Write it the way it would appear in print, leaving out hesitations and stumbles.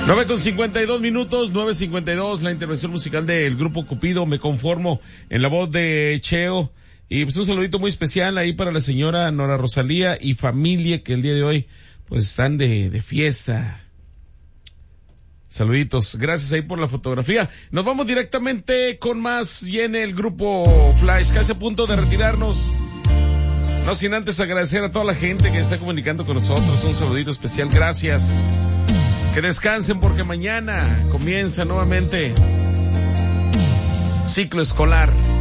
9:52, 9:52, la intervención musical del Grupo Cupido, Me Conformo, en la voz de Cheo. Y pues un saludito muy especial ahí para la señora Nora Rosalía y familia, que el día de hoy pues están de fiesta. Saluditos, gracias ahí por la fotografía. Nos vamos directamente con más. Viene el Grupo Flash, casi a punto de retirarnos. No sin antes agradecer a toda la gente que está comunicando con nosotros. Un saludito especial, gracias. Que descansen porque mañana comienza nuevamente ciclo escolar.